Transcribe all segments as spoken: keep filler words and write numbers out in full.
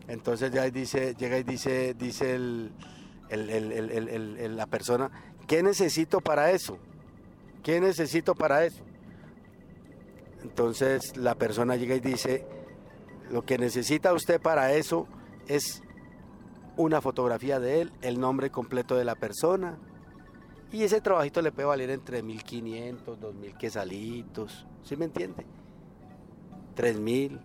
Entonces ya dice, llega y dice, dice el, el, el, el, el, el, el, la persona, ¿qué necesito para eso? ¿Qué necesito para eso? Entonces la persona llega y dice, lo que necesita usted para eso es una fotografía de él, el nombre completo de la persona, y ese trabajito le puede valer entre mil quinientos, dos mil quesalitos, ¿sí me entiende? tres mil.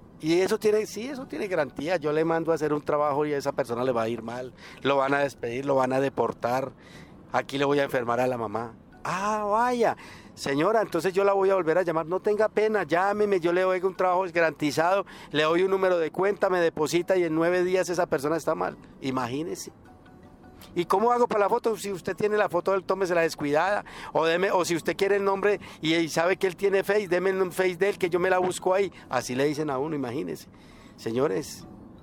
Y eso tiene, sí, eso tiene garantía. Yo le mando a hacer un trabajo y a esa persona le va a ir mal, lo van a despedir, lo van a deportar, aquí le voy a enfermar a la mamá. Ah, vaya, señora, entonces yo la voy a volver a llamar, no tenga pena, llámeme, yo le doy un trabajo garantizado, le doy un número de cuenta, me deposita y en nueve días esa persona está mal. Imagínese. ¿Y cómo hago para la foto? Si usted tiene la foto del tómesela descuidada, o deme, o si usted quiere el nombre y, y sabe que él tiene Face, deme el Face de él que yo me la busco ahí. Así le dicen a uno, imagínese. Señores,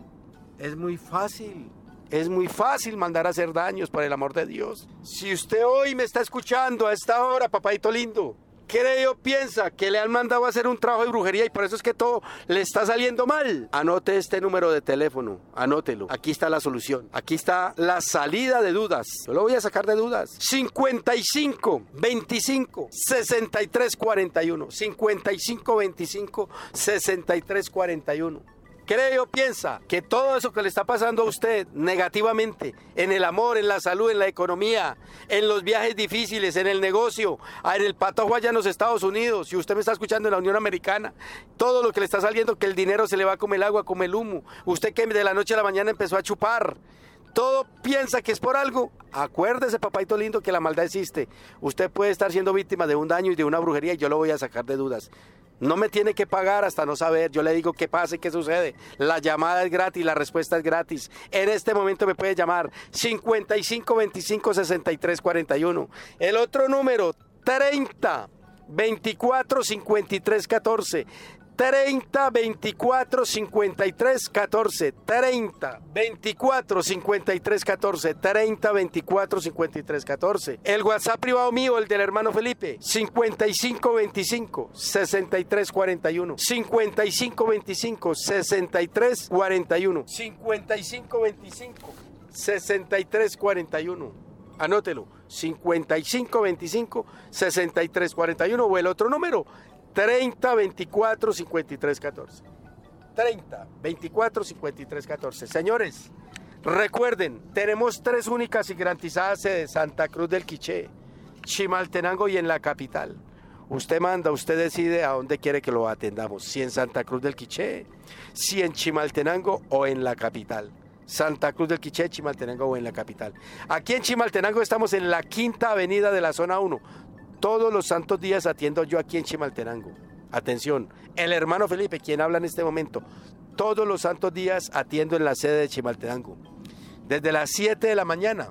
es muy fácil. Es muy fácil mandar a hacer daños, por el amor de Dios. Si usted hoy me está escuchando a esta hora, papadito lindo, cree o piensa que le han mandado a hacer un trabajo de brujería y por eso es que todo le está saliendo mal, anote este número de teléfono, anótelo. Aquí está la solución. Aquí está la salida de dudas. Yo lo voy a sacar de dudas. cincuenta y cinco, veinticinco, sesenta y tres cuarenta y uno. cincuenta y cinco, veinticinco, sesenta y tres cuarenta y uno. ¿Cree o piensa que todo eso que le está pasando a usted negativamente, en el amor, en la salud, en la economía, en los viajes difíciles, en el negocio, en el patojo allá en los Estados Unidos, si usted me está escuchando en la Unión Americana, todo lo que le está saliendo, que el dinero se le va como el agua, como el humo, usted que de la noche a la mañana empezó a chupar, todo piensa que es por algo, acuérdese, papadito lindo, que la maldad existe. Usted puede estar siendo víctima de un daño y de una brujería y yo lo voy a sacar de dudas. No me tiene que pagar hasta no saber, yo le digo qué pasa y qué sucede. La llamada es gratis, la respuesta es gratis. En este momento me puede llamar cincuenta y cinco, veinticinco, sesenta y tres cuarenta y uno. El otro número, treinta, veinticuatro, cincuenta y tres catorce. treinta, veinticuatro, cincuenta y tres catorce. treinta, veinticuatro, cincuenta y tres catorce. treinta, veinticuatro, cincuenta y tres catorce. El WhatsApp privado mío, el del hermano Felipe, cincuenta y cinco, veinticinco, sesenta y tres cuarenta y uno. cincuenta y cinco, veinticinco, sesenta y tres cuarenta y uno. cincuenta y cinco, veinticinco, sesenta y tres cuarenta y uno. Anótelo, cincuenta y cinco, veinticinco, sesenta y tres cuarenta y uno, o el otro número, treinta, veinticuatro, cincuenta y tres catorce. treinta, veinticuatro, cincuenta y tres catorce. Señores, recuerden, tenemos tres únicas y garantizadas sedes: Santa Cruz del Quiché, Chimaltenango y en la capital. Usted manda, usted decide a dónde quiere que lo atendamos, si en Santa Cruz del Quiché, si en Chimaltenango o en la capital. Santa Cruz del Quiché, Chimaltenango o en la capital. Aquí en Chimaltenango estamos en la quinta avenida de la zona uno. Todos los santos días atiendo yo aquí en Chimaltenango. Atención, el hermano Felipe, quien habla en este momento, todos los santos días atiendo en la sede de Chimaltenango. Desde las siete de la mañana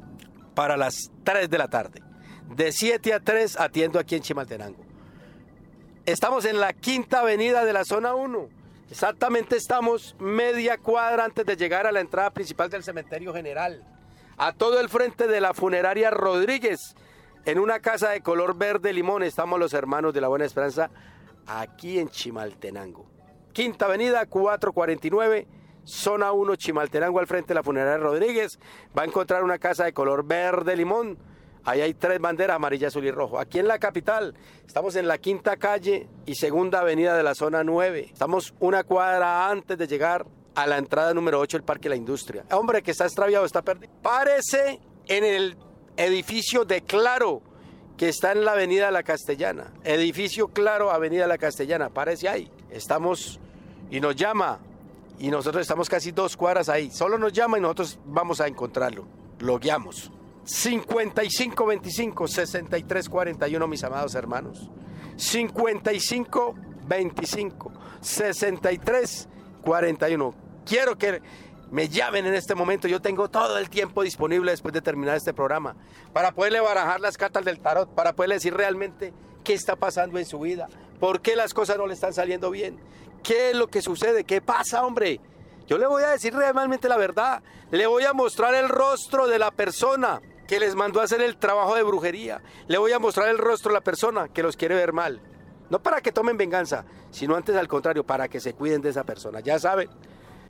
para las tres de la tarde. De siete a tres atiendo aquí en Chimaltenango. Estamos en la quinta avenida de la zona uno. Exactamente estamos media cuadra antes de llegar a la entrada principal del cementerio general. A todo el frente de la funeraria Rodríguez. En una casa de color verde limón estamos los hermanos de la Buena Esperanza aquí en Chimaltenango. Quinta avenida, cuatrocientos cuarenta y nueve, zona uno, Chimaltenango, al frente de la funeraria Rodríguez. Va a encontrar una casa de color verde limón. Ahí hay tres banderas, amarilla, azul y rojo. Aquí en la capital, estamos en la quinta calle y segunda avenida de la zona nueve. Estamos una cuadra antes de llegar a la entrada número ocho del Parque La Industria. Hombre, que está extraviado, está perdido. Párese en el edificio de Claro, que está en la avenida La Castellana. Edificio Claro, avenida La Castellana, párese ahí. Estamos y nos llama y nosotros estamos casi dos cuadras ahí. Solo nos llama y nosotros vamos a encontrarlo. Lo guiamos. cincuenta y cinco, veinticinco, sesenta y tres cuarenta y uno, mis amados hermanos. cincuenta y cinco, veinticinco, sesenta y tres cuarenta y uno. Quiero que me llamen en este momento. Yo tengo todo el tiempo disponible después de terminar este programa para poderle barajar las cartas del tarot, para poderle decir realmente qué está pasando en su vida, por qué las cosas no le están saliendo bien, qué es lo que sucede, qué pasa, hombre. Yo le voy a decir realmente la verdad, le voy a mostrar el rostro de la persona que les mandó a hacer el trabajo de brujería, le voy a mostrar el rostro de la persona que los quiere ver mal, no para que tomen venganza, sino antes al contrario, para que se cuiden de esa persona. Ya saben,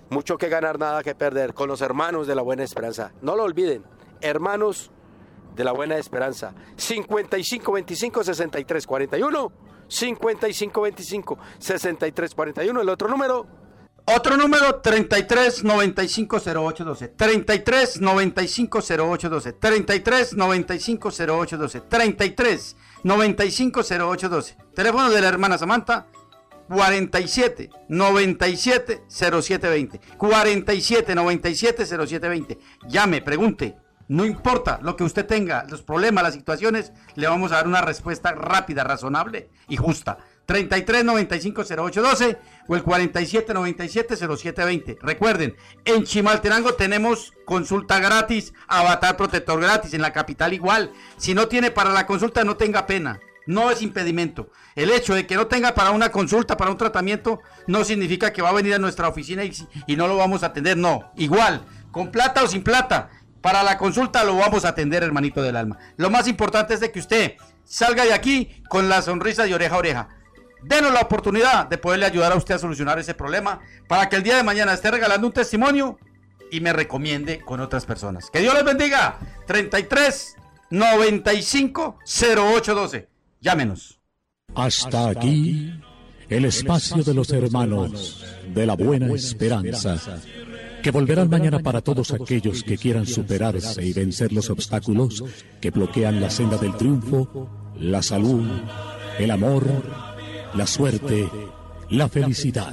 mucho que ganar, nada que perder, con los hermanos de la Buena Esperanza. No lo olviden, hermanos de la Buena Esperanza. cincuenta y cinco veinticinco sesenta y tres cuarenta y uno, cincuenta y cinco veinticinco sesenta y tres cuarenta y uno, el otro número. Otro número, treinta y tres noventa y cinco cero ocho doce, treinta y tres noventa y cinco cero ocho doce, treinta y tres noventa y cinco cero ocho doce, treinta y tres noventa y cinco cero ocho doce. Teléfono de la hermana Samantha, cuarenta y siete noventa y siete cero siete veinte, cuarenta y siete noventa y siete cero siete veinte. Llame, pregunte, no importa lo que usted tenga, los problemas, las situaciones, le vamos a dar una respuesta rápida, razonable y justa. treinta y tres noventa y cinco cero ocho doce o el cuarenta y siete noventa y siete cero siete veinte. Recuerden, en Chimaltenango tenemos consulta gratis, avatar protector gratis, en la capital igual. Si no tiene para la consulta, no tenga pena, no es impedimento. El hecho de que no tenga para una consulta, para un tratamiento, no significa que va a venir a nuestra oficina y, y no lo vamos a atender, no. Igual, con plata o sin plata, para la consulta lo vamos a atender, hermanito del alma. Lo más importante es de que usted salga de aquí con la sonrisa de oreja a oreja. Denos la oportunidad de poderle ayudar a usted a solucionar ese problema para que el día de mañana esté regalando un testimonio y me recomiende con otras personas. Que Dios les bendiga. treinta y tres noventa y cinco cero ocho doce. Llámenos. Hasta aquí el espacio de los hermanos de la Buena Esperanza, que volverán mañana para todos aquellos que quieran superarse y vencer los obstáculos que bloquean la senda del triunfo, la salud, el amor, la suerte, la felicidad.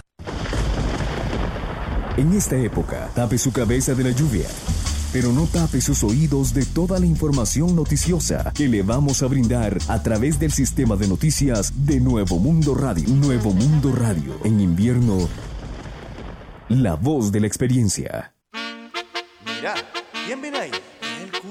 En esta época, tape su cabeza de la lluvia, pero no tape sus oídos de toda la información noticiosa que le vamos a brindar a través del sistema de noticias de Nuevo Mundo Radio. Nuevo Mundo Radio. En invierno, la voz de la experiencia. Mira, ¿quién viene ahí?